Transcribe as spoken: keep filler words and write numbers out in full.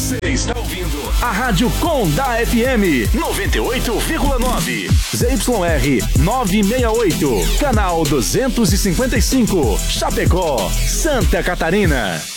Você está ouvindo a Rádio Condá F M noventa e oito vírgula nove, Z Y R novecentos e sessenta e oito, canal duzentos e cinquenta e cinco, Chapecó, Santa Catarina.